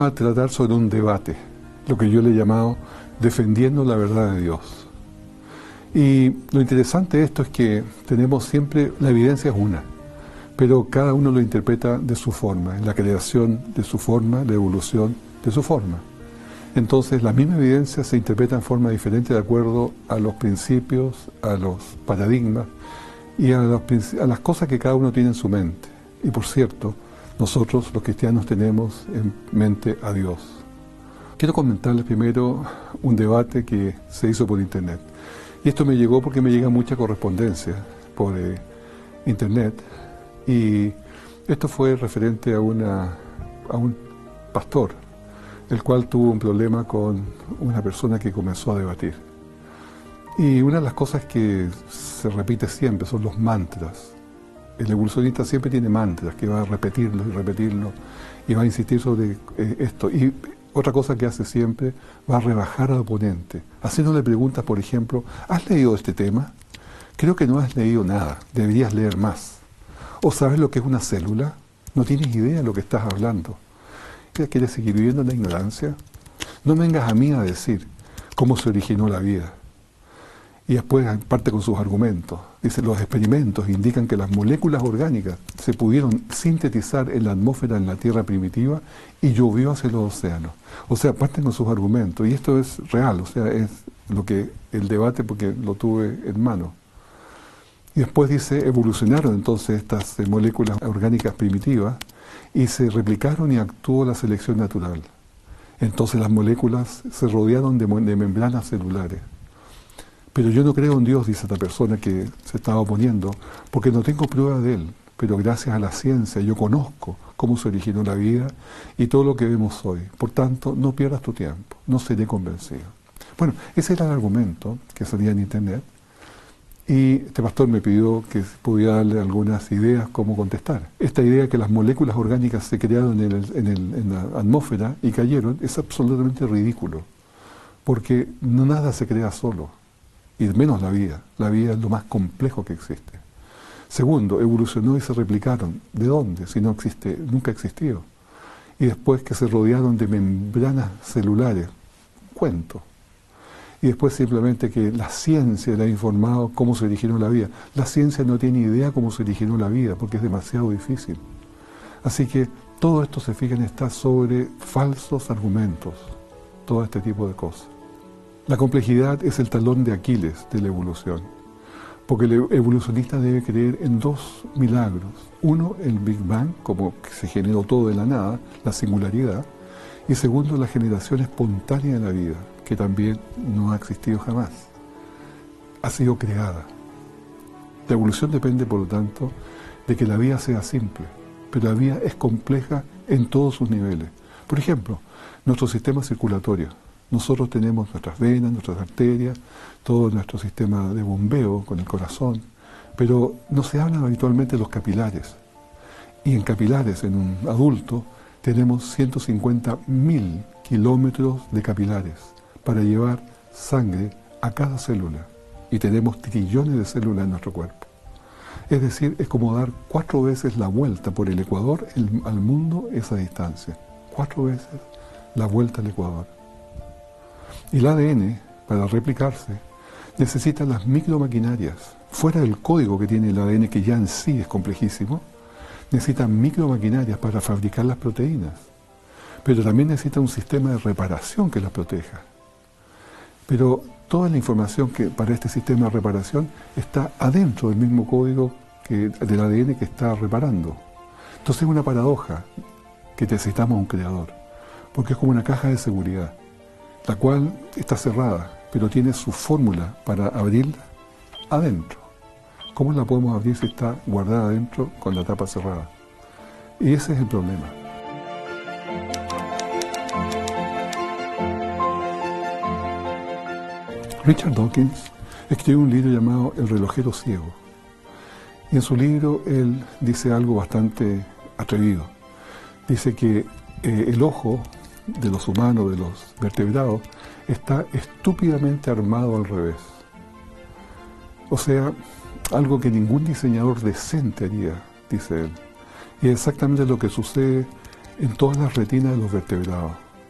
A tratar sobre un debate, lo que yo le he llamado defendiendo la verdad de Dios. Y lo interesante de esto es que tenemos siempre, la evidencia es una, pero cada uno lo interpreta de su forma, en la creación de su forma, la evolución de su forma. Entonces la misma evidencia se interpreta en forma diferente de acuerdo a los principios, a los paradigmas y a las cosas que cada uno tiene en su mente. Y por cierto, nosotros los cristianos tenemos en mente a Dios. Quiero comentarles primero un debate que se hizo por internet. Y esto me llegó porque me llega mucha correspondencia por internet. Y esto fue referente a un pastor, el cual tuvo un problema con una persona que comenzó a debatir. Y una de las cosas que se repite siempre son los mantras. El evolucionista siempre tiene mantras, que va a repetirlo y repetirlo, y va a insistir sobre esto. Y otra cosa que hace siempre, va a rebajar al oponente, haciéndole preguntas, por ejemplo, ¿has leído este tema? Creo que no has leído nada, deberías leer más. ¿O sabes lo que es una célula? No tienes idea de lo que estás hablando. ¿Quieres seguir viviendo en la ignorancia? No vengas a mí a decir cómo se originó la vida. Y después parte con sus argumentos. Dice, los experimentos indican que las moléculas orgánicas se pudieron sintetizar en la atmósfera en la Tierra primitiva y llovió hacia los océanos. O sea, parten con sus argumentos. Y esto es real, o sea, es lo que el debate, porque lo tuve en mano. Y después dice, evolucionaron entonces estas moléculas orgánicas primitivas y se replicaron y actuó la selección natural. Entonces las moléculas se rodearon de membranas celulares. Pero yo no creo en Dios, dice esta persona que se estaba oponiendo, porque no tengo prueba de Él. Pero gracias a la ciencia yo conozco cómo se originó la vida y todo lo que vemos hoy. Por tanto, no pierdas tu tiempo, no seré convencido. Bueno, ese era el argumento que salía en internet. Y este pastor me pidió que pudiera darle algunas ideas cómo contestar. Esta idea de que las moléculas orgánicas se crearon en la atmósfera y cayeron es absolutamente ridículo, porque nada se crea solo. Y menos la vida. La vida es lo más complejo que existe. Segundo, evolucionó y se replicaron. ¿De dónde? Si no existe, nunca existió. Y después que se rodearon de membranas celulares. Cuento. Y después simplemente que la ciencia le ha informado cómo se originó la vida. La ciencia no tiene idea cómo se originó la vida, porque es demasiado difícil. Así que todo esto, se fijan, está sobre falsos argumentos. Todo este tipo de cosas. La complejidad es el talón de Aquiles de la evolución, porque el evolucionista debe creer en dos milagros. Uno, el Big Bang, como que se generó todo de la nada, la singularidad, y segundo, la generación espontánea de la vida, que también no ha existido jamás. Ha sido creada. La evolución depende, por lo tanto, de que la vida sea simple, pero la vida es compleja en todos sus niveles. Por ejemplo, nuestro sistema circulatorio. Nosotros tenemos nuestras venas, nuestras arterias, todo nuestro sistema de bombeo con el corazón, pero no se habla habitualmente de los capilares. Y en capilares, en un adulto, tenemos 150.000 kilómetros de capilares para llevar sangre a cada célula. Y tenemos trillones de células en nuestro cuerpo. Es decir, es como dar 4 veces la vuelta por el Ecuador al mundo esa distancia. 4 veces la vuelta al Ecuador. Y el ADN, para replicarse, necesita las micromaquinarias. Fuera del código que tiene el ADN, que ya en sí es complejísimo, necesita micromaquinarias para fabricar las proteínas. Pero también necesita un sistema de reparación que las proteja. Pero toda la información que para este sistema de reparación está adentro del mismo código del ADN que está reparando. Entonces es una paradoja que necesitamos un creador, porque es como una caja de seguridad, la cual está cerrada, pero tiene su fórmula para abrirla adentro. ¿Cómo la podemos abrir si está guardada adentro con la tapa cerrada? Y ese es el problema. Richard Dawkins escribió un libro llamado El relojero ciego. Y en su libro él dice algo bastante atrevido. Dice que el ojo de los humanos, de los vertebrados, está estúpidamente armado al revés. O sea, algo que ningún diseñador decente haría, dice él. Y es exactamente lo que sucede en todas las retinas de los vertebrados.